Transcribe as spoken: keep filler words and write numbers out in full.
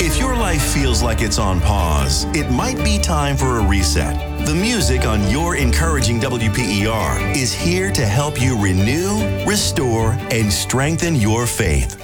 If your life feels like it's on pause, it might be time for a reset. The music on your encouraging W P E R is here to help you renew, restore, and strengthen your faith.